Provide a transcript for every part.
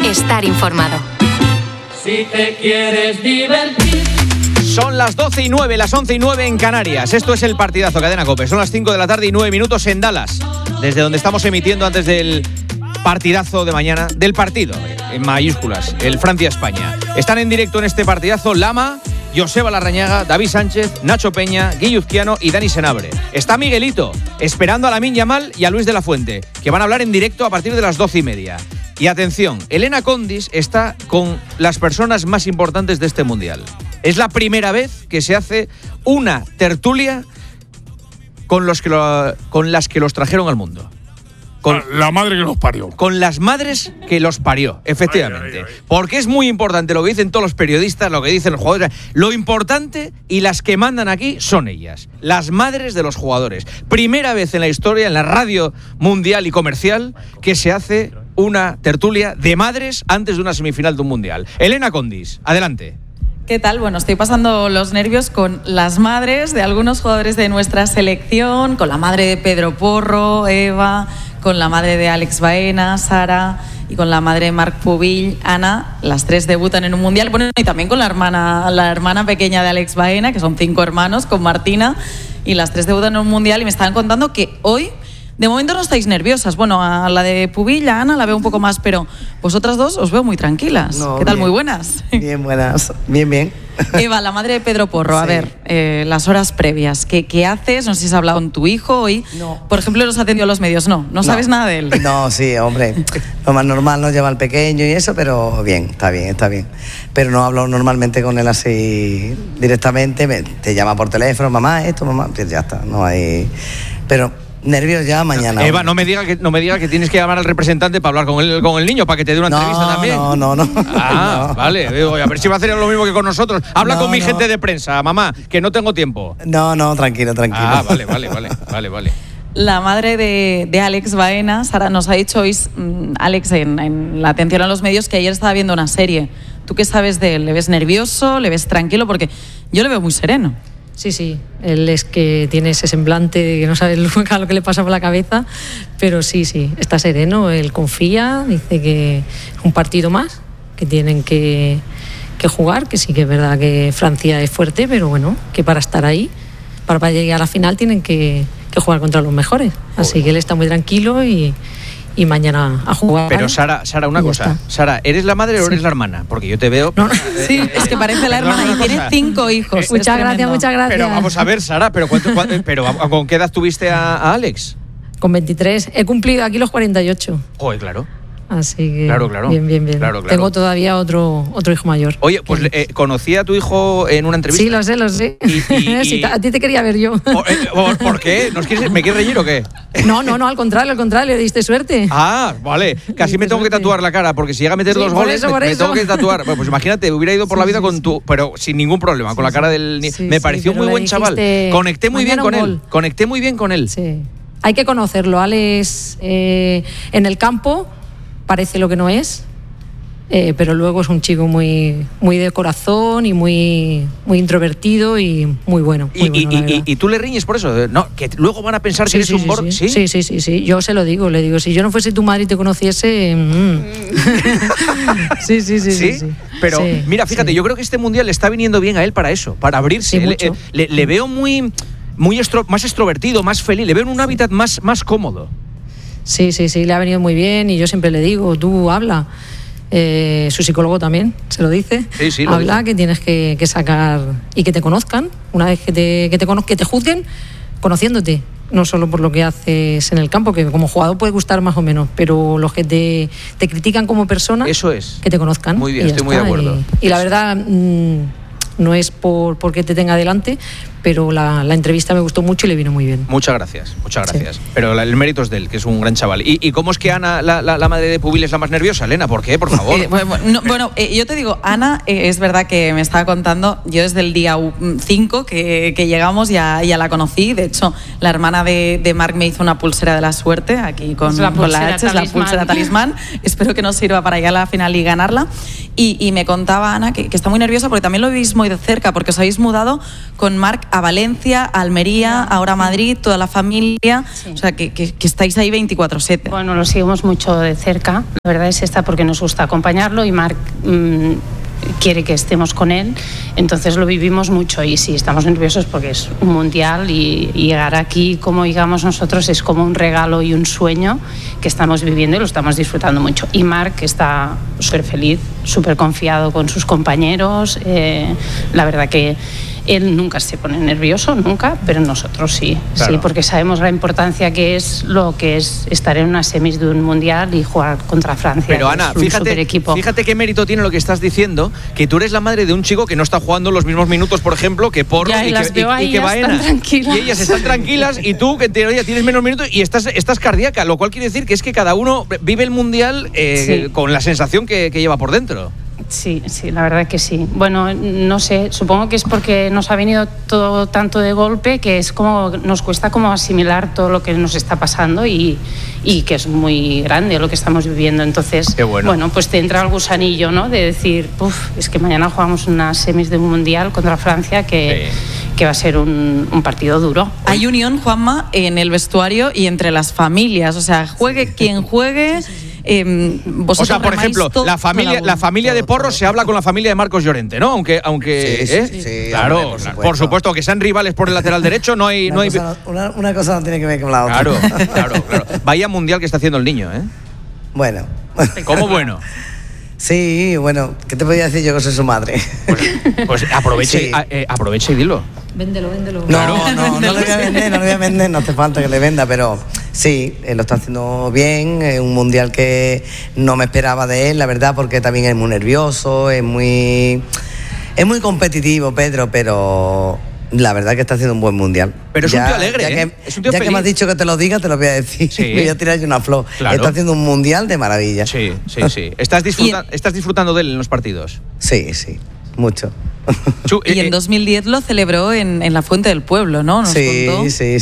estar informado. Si te quieres divertir. Son las 12:09, las 11:09 en Canarias. Esto es el partidazo, Cadena COPE. Son las 5 de la tarde y 9 minutos en Dallas, desde donde estamos emitiendo antes del partidazo de mañana, del partido, en mayúsculas, el Francia-España. Están en directo en este partidazo Lama, Joseba Larrañaga, David Sánchez, Nacho Peña, Guille Uzquiano y Dani Senabre. Está Miguelito, esperando a Lamine Yamal y a Luis de la Fuente, que van a hablar en directo a partir de las 12:30. Y atención, Elena Condis está con las personas más importantes de este Mundial. Es la primera vez que se hace una tertulia con las que los trajeron al mundo. Con la madre que los parió. Con las madres que los parió, efectivamente. Ay. Porque es muy importante lo que dicen todos los periodistas, lo que dicen los jugadores. Lo importante y las que mandan aquí son ellas, las madres de los jugadores. Primera vez en la historia, en la radio mundial y comercial, que se hace una tertulia de madres antes de una semifinal de un mundial. Elena Condis, adelante. ¿Qué tal? Bueno, estoy pasando los nervios con las madres de algunos jugadores de nuestra selección, con la madre de Pedro Porro, Eva, con la madre de Alex Baena, Sara, y con la madre de Marc Pubill, Ana. Las tres debutan en un mundial. Bueno, y también con la hermana pequeña de Alex Baena, que son 5 hermanos, con Martina, y las tres debutan en un mundial y me estaban contando que hoy, de momento no estáis nerviosas. Bueno, a la de Pubill, a Ana, la veo un poco más, pero vosotras dos os veo muy tranquilas. No, ¿qué tal? Bien. Muy buenas. Bien, buenas. Bien. Eva, la madre de Pedro Porro, a Sí. ver, las horas previas, ¿qué haces? No sé si has hablado con tu hijo hoy. No. Por ejemplo, los atendió a los medios. No sabes nada de él. No, sí, hombre. Lo más normal nos lleva al pequeño y eso, pero bien. Pero no hablo normalmente con él así directamente. Te llama por teléfono, mamá, pues ya está. No hay. Pero nervios ya mañana. Eva, no me diga que tienes que llamar al representante para hablar con el niño, para que te dé una entrevista también. No. Ah, No. vale. Digo, a ver si va a hacer lo mismo que con nosotros. Habla con mi gente de prensa, mamá, que no tengo tiempo. No, tranquilo. Ah, vale. La madre de Alex Baena, Sara, nos ha dicho hoy, Alex, en la atención a los medios, que ayer estaba viendo una serie. ¿Tú qué sabes de él? ¿Le ves nervioso? ¿Le ves tranquilo? Porque yo le veo muy sereno. Sí, él es que tiene ese semblante de que no sabe nunca lo que le pasa por la cabeza, pero sí, está sereno, él confía, dice que es un partido más, que tienen que jugar, que sí que es verdad que Francia es fuerte, pero bueno, que para estar ahí, para llegar a la final tienen que jugar contra los mejores, así que él está muy tranquilo y mañana a jugar. Pero Sara, una cosa. Sara, ¿eres la madre o eres la hermana? Porque yo te veo. No. Sí, es que parece la hermana y tiene 5 hijos. Muchas gracias. Pero vamos a ver, Sara, pero ¿con qué edad tuviste a Alex? Con 23. He cumplido aquí los 48. Joder, claro. Así que Claro. bien. Claro. Tengo todavía otro hijo mayor. Oye, pues conocí a tu hijo en una entrevista. Sí, lo sé. Y Sí, a ti te quería ver yo. ¿Por qué? ¿Me quieres reñir o qué? No, al contrario, le diste suerte. Ah, vale. Casi me tengo que tatuar la cara, porque si llega a meter 2 goles, por me eso. tengo que tatuar. Bueno, pues imagínate, hubiera ido por la vida con tu... Pero sin ningún problema, con la cara del... Me pareció muy buen chaval. Conecté muy bien con él. Sí. Hay que conocerlo. Alex, en el campo parece lo que no es, pero luego es un chico muy de corazón y muy introvertido y muy bueno. ¿Y tú le riñes por eso? No, que luego van a pensar que eres un gordo. Sí. Yo se lo digo, le digo, si yo no fuese tu madre y te conociese... Sí. Pero mira, fíjate, yo creo que este mundial le está viniendo bien a él para eso, para abrirse. Sí, le veo más extrovertido, más feliz, le veo en un hábitat más cómodo. Sí, le ha venido muy bien y yo siempre le digo, tú habla. Su psicólogo también se lo dice. Sí, habla, que tienes que sacar y que te conozcan. Una vez que te conozcan, que te juzguen conociéndote, no solo por lo que haces en el campo, que como jugador puede gustar más o menos, pero los que te critican como persona, eso es, que te conozcan. Muy bien, estoy muy de acuerdo. Y la verdad, no es porque te tenga delante, pero la entrevista me gustó mucho y le vino muy bien. Muchas gracias. Sí. Pero el mérito es de él, que es un gran chaval. ¿Y cómo es que Ana, la madre de Pubill, es la más nerviosa, Elena? ¿Por qué? Por favor. Yo te digo, Ana, es verdad que me estaba contando, yo desde el día 5 que llegamos ya la conocí. De hecho, la hermana de Marc me hizo una pulsera de la suerte, aquí con la H, la pulsera talismán. Espero que nos sirva para llegar a la final y ganarla. Y me contaba Ana que está muy nerviosa porque también lo veis muy de cerca, porque os habéis mudado con Marc a Valencia, a Almería, ahora a Madrid, toda la familia, Sí. o sea, que estáis ahí 24/7. Bueno, lo seguimos mucho de cerca, la verdad es esta, porque nos gusta acompañarlo y Marc quiere que estemos con él, entonces lo vivimos mucho y sí, estamos nerviosos porque es un mundial y llegar aquí, como digamos nosotros, es como un regalo y un sueño que estamos viviendo y lo estamos disfrutando mucho. Y Marc está súper feliz, súper confiado con sus compañeros, la verdad que él nunca se pone nervioso, nunca, pero nosotros sí, Claro. sí, porque sabemos la importancia que es lo que es estar en una semis de un mundial y jugar contra Francia. Pero que Ana, es un super equipo. fíjate qué mérito tiene lo que estás diciendo, que tú eres la madre de un chico que no está jugando los mismos minutos, por ejemplo, que Porro Ya, y y las que veo ahí, ya Baena. están tranquilas. Y ellas están tranquilas y tú, que en teoría tienes menos minutos y estás cardíaca, lo cual quiere decir que es que cada uno vive el mundial Sí. con la sensación que lleva por dentro. Sí, sí, la verdad que sí. Bueno, no sé, supongo que es porque nos ha venido todo tanto de golpe que es como nos cuesta como asimilar todo lo que nos está pasando y que es muy grande lo que estamos viviendo. Entonces, Qué bueno. pues te entra el gusanillo, ¿no? De decir, es que mañana jugamos unas semis de un mundial contra Francia que va a ser un partido duro. Hay unión, Juanma, en el vestuario y entre las familias, o sea, juegue quien juegue. O sea, por ejemplo, la familia de Porro se habla con la familia de Marcos Llorente, ¿no? Aunque Sí, claro, hombre, por supuesto, que sean rivales por el lateral derecho, no hay Una cosa no tiene que ver con la otra. Claro. Vaya mundial que está haciendo el niño, ¿eh? Bueno. ¿Cómo bueno? Sí, bueno, ¿qué te podía decir yo que soy su madre? Pues aprovecha, Sí. Aprovecha y dilo. Véndelo. No le voy a vender, no hace falta que le venda, pero sí, lo está haciendo bien, es un mundial que no me esperaba de él, la verdad, porque también es muy nervioso, es muy competitivo, Pedro, pero la verdad que está haciendo un buen mundial. Pero es un tío alegre, es un tío ya feliz. que me has dicho que te lo diga, te lo voy a decir. Sí. Voy a tirarle una flor. Claro. Está haciendo un mundial de maravilla. Sí. ¿Estás disfrutando de él en los partidos? Sí, mucho. Y en 2010 lo celebró en la Fuente del Pueblo, ¿no? Nos contó. Sí.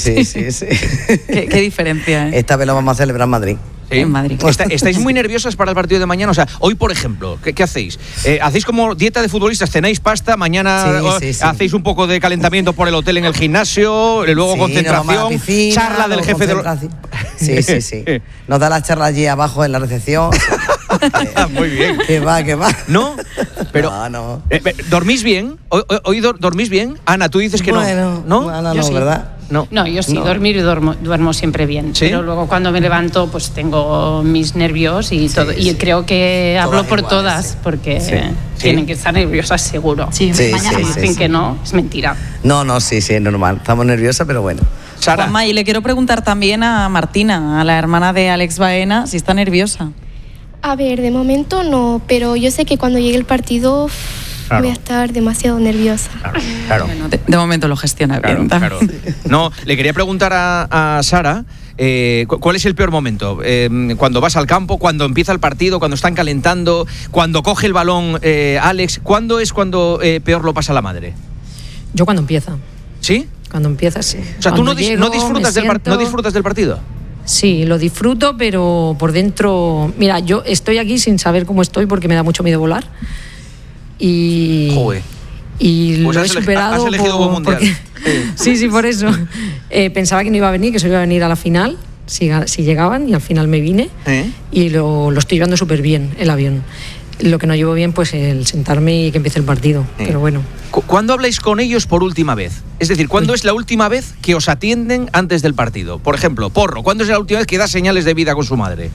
Qué diferencia, ¿eh? Esta vez lo vamos a celebrar en Madrid. Sí. En Madrid. ¿Estáis muy nerviosas para el partido de mañana? O sea, hoy, por ejemplo, ¿qué hacéis? ¿Hacéis como dieta de futbolistas? ¿Cenáis pasta? ¿Mañana Sí. hacéis un poco de calentamiento por el hotel en el gimnasio? Luego Sí, concentración, nos vamos a la piscina, charla del luego jefe de... concentración. Sí. Nos da la charla allí abajo en la recepción. Muy bien. Que va. ¿No? Pero, No. ¿dormís bien? ¿Hoy dormís bien? Ana, tú dices que Bueno, no. Ana, Yo no, sí. ¿verdad? No. No, yo sí, No. dormir y duermo siempre bien. ¿Sí? Pero luego cuando me levanto, pues tengo mis nervios y todo. Y creo que hablo Todas por iguales, todas, sí. porque Sí. tienen que estar nerviosas seguro. Sí, Mañana sí, dicen sí. que no, es mentira. No, sí, es normal. Estamos nerviosas, pero bueno. Sara. Juanma, y le quiero preguntar también a Martina, a la hermana de Alex Baena, si está nerviosa. A ver, de momento no, pero yo sé que cuando llegue el partido Claro. voy a estar demasiado nerviosa. Claro. Bueno, de momento lo gestiona bien. Claro. No, le quería preguntar a Sara, ¿cuál es el peor momento? Cuando vas al campo, cuando empieza el partido, cuando están calentando, cuando coge el balón Alex, ¿cuándo es cuando peor lo pasa la madre? Yo cuando empieza. ¿Sí? Cuando empieza, sí. O sea, ¿tú Cuando no llego, disfrutas me no siento- disfrutas del partido? Sí, lo disfruto, pero por dentro... Mira, yo estoy aquí sin saber cómo estoy porque me da mucho miedo volar. Y... Joder. Y Pues lo he has superado elegido buen mundial. Sí, por eso. Pensaba que no iba a venir, que se iba a venir a la final, si llegaban, y al final me vine. Y lo estoy llevando súper bien, el avión. Lo que no llevo bien, pues el sentarme y que empiece el partido. Pero bueno. ¿Cuándo habláis con ellos por última vez? Es decir, ¿cuándo es la última vez que os atienden antes del partido? Por ejemplo, Porro, ¿cuándo es la última vez que da señales de vida con su madre?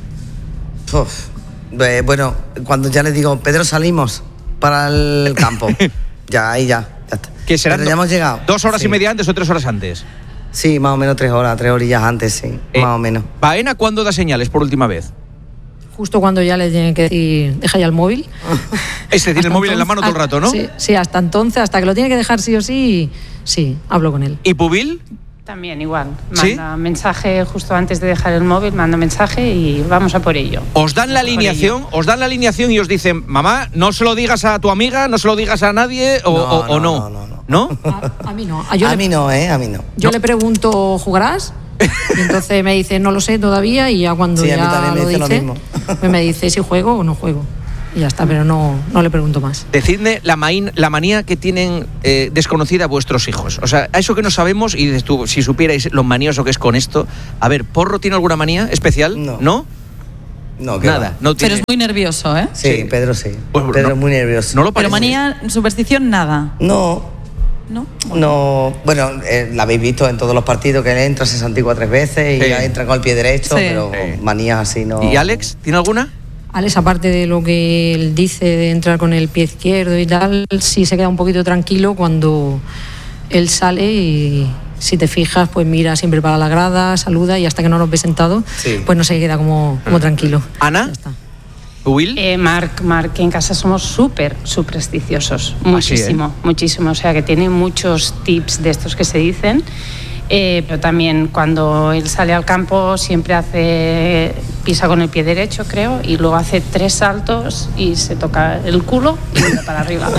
Bueno, cuando ya les digo, Pedro, salimos para el campo. ya está. Que serán Pero ya hemos llegado. 2 horas Sí. y media antes o 3 horas antes. Sí, más o menos 3 horillas antes, sí. Más o menos. ¿Baena cuándo da señales por última vez? Justo cuando ya le tienen que decir, deja ya el móvil. Este tiene el Hasta móvil en la mano todo el rato, ¿no? Sí, hasta entonces, hasta que lo tiene que dejar sí o sí, sí, hablo con él. ¿Y Pubil? También igual. ¿Sí? Manda mensaje justo antes de dejar el móvil, manda mensaje y vamos a por ello. ¿Os dan la alineación y os dicen, mamá, no se lo digas a tu amiga, no se lo digas a nadie o no? No. A mí no. A mí no, a mí no. Yo le pregunto, ¿jugarás? Y entonces me dice, no lo sé todavía, y ya cuando Sí, a mí ya también me lo dice lo dice, mismo. pues me dice si juego o no juego. y ya está, pero no le pregunto más. Decidme la manía que tienen desconocida vuestros hijos. O sea, a eso que no sabemos, y dices tú, si supierais lo manioso que es con esto. A ver, ¿Porro tiene alguna manía especial? No, nada. No tiene... Pero es muy nervioso, ¿eh? Sí, Pedro sí. Pues, Pedro es muy nervioso. No lo Pero parece. manía, superstición, nada. No, bueno, la habéis visto en todos los partidos que él entra, se santigua 3 veces y ya entra con el pie derecho, Sí. pero manías así no. ¿Y Alex, tiene alguna? Alex, aparte de lo que él dice de entrar con el pie izquierdo y tal, sí se queda un poquito tranquilo cuando él sale y si te fijas, pues mira siempre para la grada, saluda y hasta que no nos ve sentado, pues no se queda como tranquilo. ¿Ana? Ya está. ¿Will? Marc, en casa somos súper supersticiosos, muchísimo. O sea que tiene muchos tips de estos que se dicen, pero también cuando él sale al campo siempre pisa con el pie derecho, creo, y luego hace 3 saltos y se toca el culo y mira para arriba.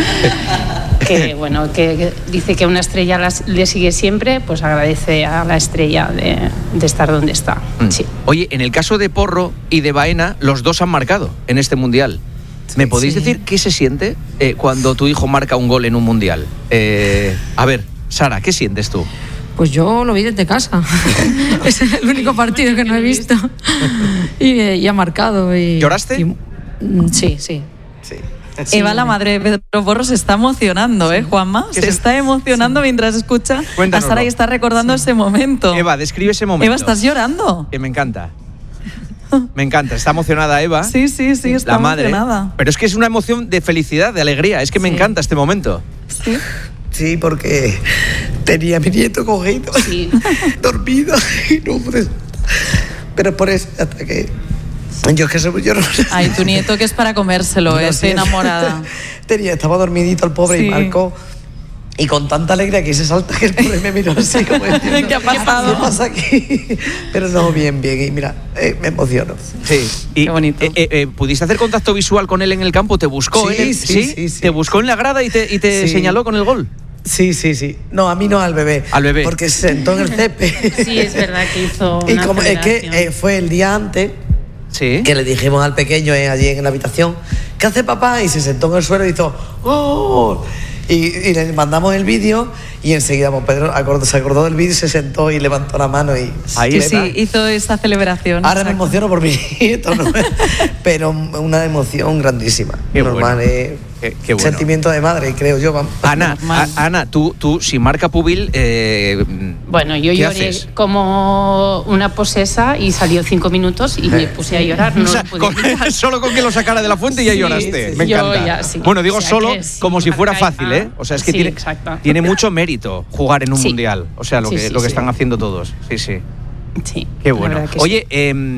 que dice que una estrella le sigue siempre, pues agradece a la estrella de estar donde está. Sí. Oye, en el caso de Porro y de Baena, los dos han marcado en este Mundial. ¿Me podéis decir qué se siente cuando tu hijo marca un gol en un Mundial? A ver, Sara, ¿qué sientes tú? Pues yo lo vi desde casa. Es el único partido que no he visto. Y ha marcado. ¿Lloraste? Sí. Eva, la madre de Pedro Porro, se está emocionando, Juanma. Se está emocionando mientras escucha a Sara y está recordando ese momento. Eva, describe ese momento. Eva, ¿estás llorando? Que me encanta. Me encanta, está emocionada Eva. Sí, está la madre. emocionada. Pero es que es una emoción de felicidad, de alegría. Es que me encanta este momento. Sí, porque tenía a mi nieto cogido, dormido, y no pude. Pero por eso, hasta que. Yo es que soy muy llorona. Ay, tu nieto que es para comérselo, estoy enamorada. Estaba dormidito el pobre y marcó. Y con tanta alegría que se salta que el pobre me miró así como diciendo, ¿qué ha pasado? ¿Qué pasa aquí? Pero no, bien. Y mira, me emociono. Sí. Y, qué bonito. ¿Pudiste hacer contacto visual con él en el campo? ¿Te buscó? Sí. ¿Te buscó en la grada y te señaló con el gol? Sí. No, a mí no, al bebé. Al bebé. Porque se sentó en el césped. Sí, es verdad que hizo una Y como es celebración. que fue el día antes que le dijimos al pequeño allí en la habitación, ¿qué hace papá? Y se sentó en el suelo y hizo ¡oh! Y le mandamos el vídeo y enseguida Pedro se acordó del vídeo y se sentó y levantó la mano y... Ahí sí, hizo esa celebración. Ahora me emociono por mi nieto, ¿no? Pero una emoción grandísima. Qué normal, bueno. Qué bueno. Sentimiento de madre, creo yo. Ana, tú si marca Pubil... Bueno, yo lloré como una posesa y salió 5 minutos y me puse a llorar. No lo pude evitar. Solo con que lo sacara de la fuente ya lloraste. Me encanta. Bueno, digo solo como si fuera fácil, ¿eh? O sea, es que tiene mucho mérito jugar en un mundial. O sea, lo que están haciendo todos. Sí. Qué bueno. Oye,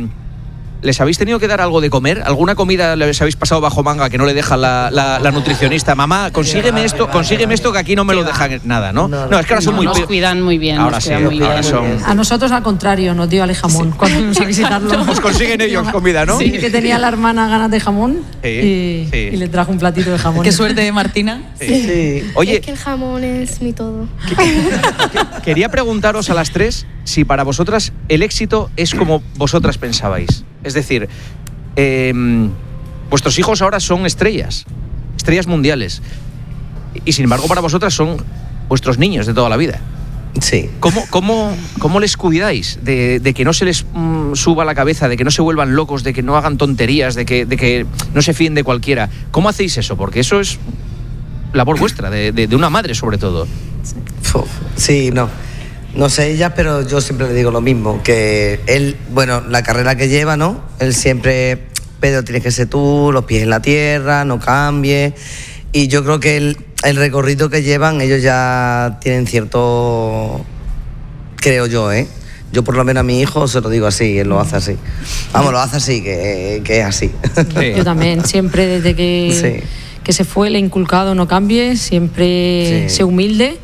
¿les habéis tenido que dar algo de comer? ¿Alguna comida les habéis pasado bajo manga que no le deja la nutricionista? Mamá, consígueme esto que aquí no me lo dejan nada, ¿no? No, es que ahora son muy... Nos cuidan muy bien. Ahora sí, ahora son... A nosotros al contrario, nos dio Ale jamón cuando fuimos a visitarlo. Os consiguen ellos comida, ¿no? Sí, que tenía la hermana ganas de jamón y le trajo un platito de jamón. Qué suerte de Martina. Sí. Oye, Es que el jamón es mi todo. quería preguntaros a las 3 si para vosotras el éxito es como vosotras pensabais. Es decir, vuestros hijos ahora son estrellas mundiales. Y sin embargo para vosotras son vuestros niños de toda la vida. Sí. ¿Cómo les cuidáis de que no se les suba la cabeza, de que no se vuelvan locos, de que no hagan tonterías, de que no se fíen de cualquiera? ¿Cómo hacéis eso? Porque eso es labor vuestra, de una madre sobre todo. Sí, no sé ella, pero yo siempre le digo lo mismo, que él, bueno, la carrera que lleva, ¿no? Él siempre, Pedro, tienes que ser tú, los pies en la tierra, no cambies. Y yo creo que el recorrido que llevan, ellos ya tienen cierto, creo yo, Yo por lo menos a mi hijo se lo digo así, él lo hace así. Vamos, lo hace así, que es así. Sí. Yo también, siempre desde que se fue le he inculcado no cambies, siempre sé humilde.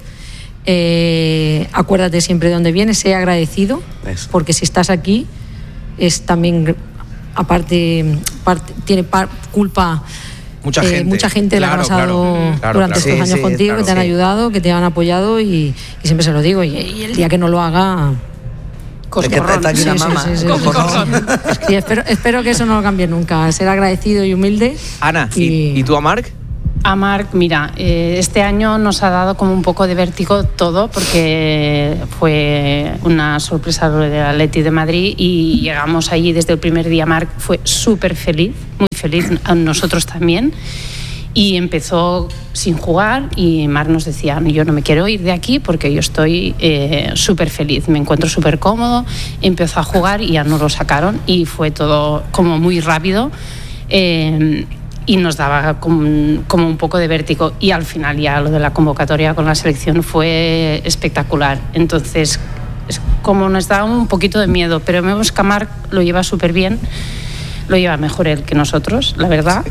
Acuérdate siempre de dónde vienes, sé agradecido. Eso. Porque si estás aquí es también aparte tiene culpa mucha gente la ha pasado durante estos años contigo, que te han ayudado, que te han apoyado y siempre se lo digo y el día que no lo haga Coscorrón. Está aquí una mamá. Sí. Coscorrón. Y espero que eso no lo cambie nunca, ser agradecido y humilde. Ana, ¿y tú a Marc? A Marc, mira, este año nos ha dado como un poco de vértigo todo porque fue una sorpresa lo del Atleti de Madrid y llegamos allí desde el primer día. Marc fue súper feliz, muy feliz, a nosotros también. Y empezó sin jugar y Marc nos decía, yo no me quiero ir de aquí porque yo estoy súper feliz, me encuentro súper cómodo. Empezó a jugar y ya nos lo sacaron y fue todo como muy rápido. Y nos daba como un poco de vértigo y al final ya lo de la convocatoria con la selección fue espectacular. Entonces como nos daba un poquito de miedo, pero vemos que Marc lo lleva súper bien, lo lleva mejor él que nosotros, la verdad.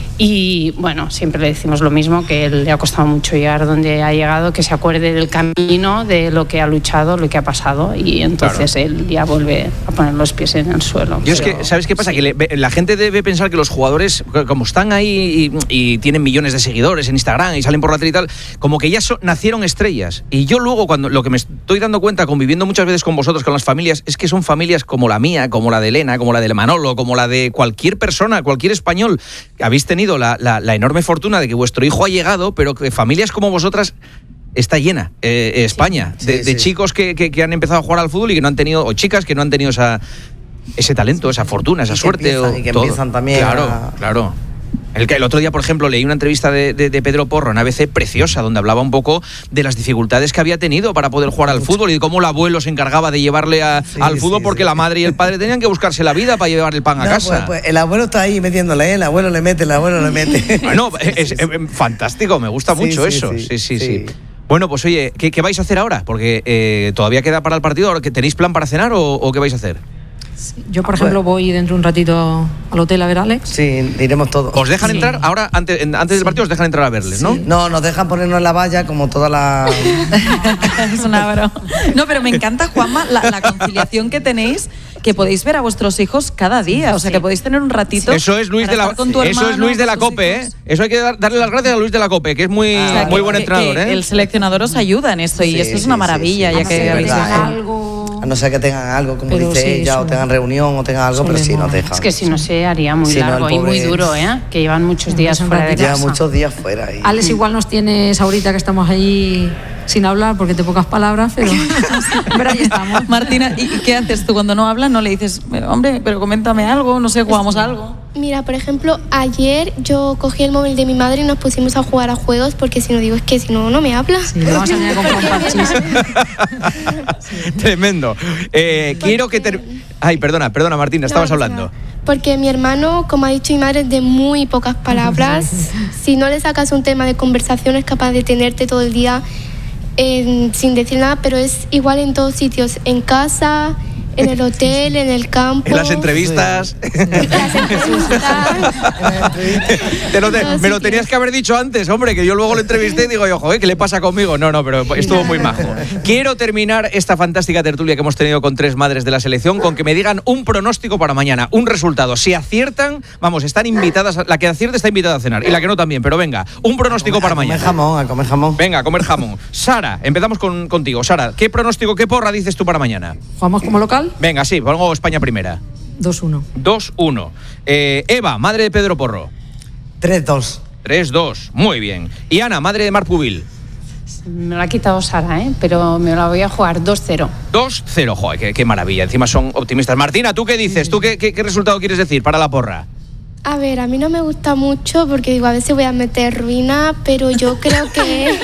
Y bueno, siempre le decimos lo mismo, que él le ha costado mucho llegar donde ha llegado, que se acuerde del camino, de lo que ha luchado, lo que ha pasado, y entonces él ya vuelve a poner los pies en el suelo. Yo es que, ¿sabes qué pasa? Sí. Que la gente debe pensar que los jugadores, como están ahí y tienen millones de seguidores en Instagram y salen por la tele y tal, como que ya nacieron estrellas. Y yo luego, cuando lo que me estoy dando cuenta, conviviendo muchas veces con vosotros, con las familias, es que son familias como la mía, como la de Elena, como la de Manolo, como la de cualquier persona, cualquier español. Habéis tenido la enorme fortuna de que vuestro hijo ha llegado, pero que familias como vosotras está llena España de chicos que han empezado a jugar al fútbol y que no han tenido, o chicas que no han tenido ese talento, esa fortuna, esa suerte. Y que empiezan también Claro. El otro día, por ejemplo, leí una entrevista de Pedro Porro en ABC preciosa, donde hablaba un poco de las dificultades que había tenido para poder jugar al fútbol y de cómo el abuelo se encargaba de llevarle al fútbol porque la madre y el padre tenían que buscarse la vida para llevar el pan a casa. Pues el abuelo está ahí metiéndole, el abuelo le mete. Bueno, es fantástico, me gusta mucho eso. Sí. Bueno, pues oye, ¿qué vais a hacer ahora? Porque todavía queda para el partido. ¿Tenéis plan para cenar o qué vais a hacer? Yo, por ejemplo, voy dentro de un ratito al hotel a ver a Alex. Sí, iremos todos. ¿Os dejan entrar ahora, antes del partido, os dejan entrar a verles, no? No, nos dejan ponernos en la valla como toda la... Es una broma. No, pero me encanta, Juanma, la conciliación que tenéis, que podéis ver a vuestros hijos cada día, o sea, que podéis tener un ratito. Eso es Luis de la COPE, ¿eh? Eso hay que darle las gracias a Luis de la COPE, que es muy buen entrenador, ¿eh? El seleccionador os ayuda en esto y esto es una maravilla, ya que habéis algo. A no ser que tengan algo, como pero dice ella, o tengan reunión o tengan algo, pero sí nos dejan. Es que si no se haría muy largo y muy duro, ¿eh? Que llevan muchos días fuera de casa. Llevan muchos días fuera. Alex igual nos tienes ahorita que estamos allí sin hablar porque te pocas palabras, pero ahí estamos. Martina, ¿y qué haces tú cuando no hablas? ¿No le dices, hombre, pero coméntame algo, no sé, jugamos algo? Mira, por ejemplo, ayer yo cogí el móvil de mi madre y nos pusimos a jugar a juegos porque si no digo, es que si no, no me habla. Sí, le vamos a venir a comprar un parchís. Tremendo. Quiero que... Ay, perdona, Martina, estabas hablando. Porque mi hermano, como ha dicho mi madre, es de muy pocas palabras. Si no le sacas un tema de conversación, es capaz de tenerte todo el día sin decir nada, pero es igual en todos sitios, en casa, en el hotel, en el campo. En las entrevistas. Me lo tenías que haber dicho antes, hombre, que yo luego lo entrevisté y digo, yo, joder, ¿qué le pasa conmigo? No, pero estuvo muy majo. Quiero terminar esta fantástica tertulia que hemos tenido con tres madres de la selección con que me digan un pronóstico para mañana, un resultado. Si aciertan, vamos, están invitadas, la que acierte está invitada a cenar y la que no también, pero venga, un pronóstico para mañana. A comer jamón. Venga, a comer jamón. Sara, empezamos contigo. Sara, ¿qué pronóstico, qué porra dices tú para mañana? ¿Jugamos como local? Venga, sí, pongo España primera. 2-1. 2-1. Eva, madre de Pedro Porro. 3-2. 3-2, muy bien. Y Ana, madre de Marc Pubil. Me lo ha quitado Sara, pero me la voy a jugar 2-0. 2-0, joder, qué maravilla. Encima son optimistas. Martina, ¿tú qué dices? ¿Tú qué resultado quieres decir para la porra? A ver, a mí no me gusta mucho porque digo, a veces voy a meter ruina, pero yo creo que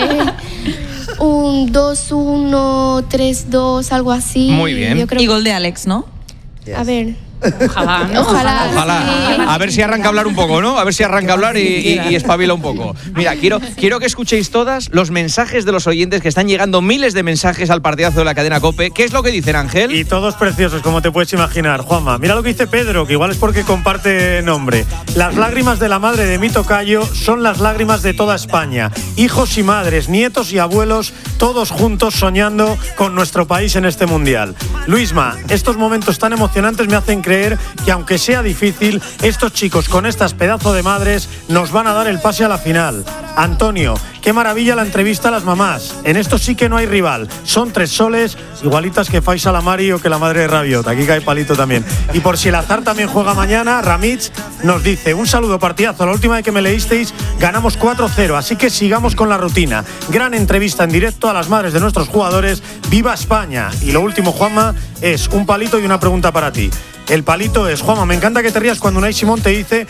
un 2-1, 3-2, algo así. Muy bien. Yo creo y gol de Alex, ¿no? A ver. Ojalá, ¿no? Ojalá. Sí. A ver si arranca a hablar un poco, ¿no? A ver si arranca a hablar y espabila un poco. Mira, quiero que escuchéis todas los mensajes de los oyentes que están llegando, miles de mensajes al partidazo de la cadena COPE. ¿Qué es lo que dicen, Ángel? Y todos preciosos, como te puedes imaginar, Juanma. Mira lo que dice Pedro, que igual es porque comparte nombre. Las lágrimas de la madre de mi tocayo son las lágrimas de toda España. Hijos y madres, nietos y abuelos, todos juntos soñando con nuestro país en este mundial. Luisma, estos momentos tan emocionantes me hacen creer creer que aunque sea difícil, estos chicos con estas pedazos de madres nos van a dar el pase a la final. Antonio, qué maravilla la entrevista a las mamás. En esto sí que no hay rival. Son 3 soles, igualitas que Faisal Amari o que la madre de Rabiot. Aquí cae palito también. Y por si el azar también juega mañana, Ramich nos dice: un saludo, partidazo. La última vez que me leísteis ganamos 4-0, así que sigamos con la rutina. Gran entrevista en directo a las madres de nuestros jugadores. ¡Viva España! Y lo último, Juanma, es un palito y una pregunta para ti. El palito es: Juanma, me encanta que te rías cuando Unai Simón te dice